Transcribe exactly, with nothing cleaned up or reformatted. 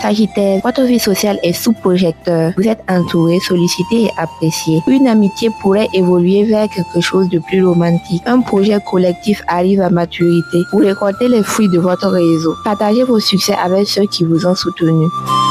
Sagittaire, votre vie sociale est sous projecteur. Vous êtes entouré, sollicité et apprécié. Une amitié pourrait évoluer vers quelque chose de plus romantique. Un projet collectif arrive à maturité. Vous récoltez les fruits de votre réseau. Partagez vos succès avec ceux qui vous ont soutenu.